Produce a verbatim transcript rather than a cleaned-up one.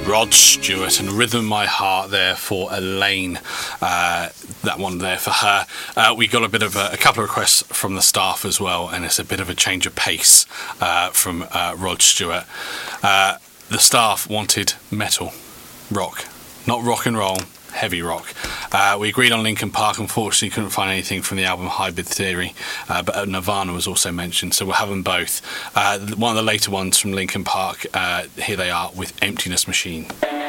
Rod Stewart and Rhythm My Heart there for Elaine. Uh, that one there for her. Uh, we got a bit of a, a couple of requests from the staff as well, and it's a bit of a change of pace uh, from uh, Rod Stewart. Uh, the staff wanted metal, rock, not rock and roll, heavy rock. Uh, we agreed on Linkin Park. Unfortunately, couldn't find anything from the album Hybrid Theory, uh, but Nirvana was also mentioned, so we'll have them both. Uh, one of the later ones from Linkin Park, uh, here they are with Emptiness Machine.